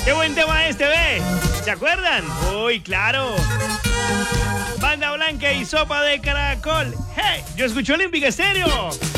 Qué buen tema este, ve. ¿Se acuerdan? Uy, claro. Banda Blanca y Sopa de Caracol. Hey, yo escucho Olímpica Estéreo.